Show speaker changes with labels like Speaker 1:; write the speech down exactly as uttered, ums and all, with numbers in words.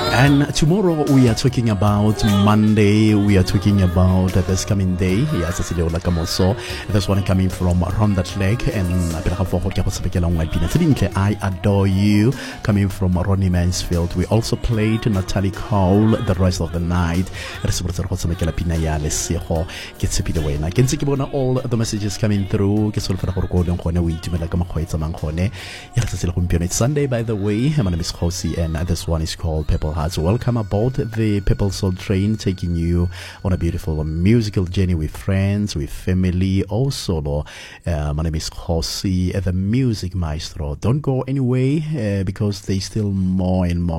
Speaker 1: And tomorrow we are talking about Monday. We are talking about uh, this coming day. Yes, it's Leo Lakamoso. This one coming from Around That Lake. And I Adore You coming from Ronnie Mansfield. We also played Natalie Cole The Rest of the Night. All the messages coming through. It's Sunday, by the way. My name is Josie, and this one is called Purple Hearts. Welcome aboard the Purple Soul Train, taking you on a beautiful musical journey with friends, with family, all solo. Uh, my name is Josie, the music maestro. Don't go anyway, uh, because there's still more and more